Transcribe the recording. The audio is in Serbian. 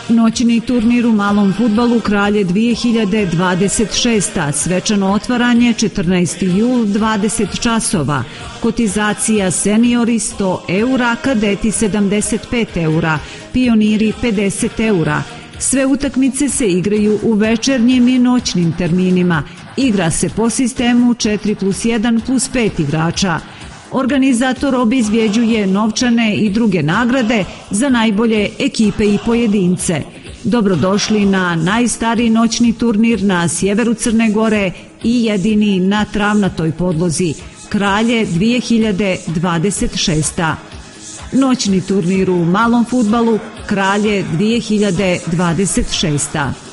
Noćni turnir u malom fudbalu Kralje 2026. Svečano otvaranje 14. jul 20 časova. Kotizacija seniori 100 eura, kadeti 75 eura, pioniri 50 eura. Sve utakmice se igraju u večernjim i noćnim terminima. Igra se po sistemu 4+1+5 igrača. Organizator obezbjeđuje novčane i druge nagrade za najbolje ekipe i pojedince. Dobrodošli na najstariji noćni turnir na sjeveru Crne Gore i jedini na travnatoj podlozi. Kralje 2026. Noćni turnir u malom fudbalu Kralje 2026.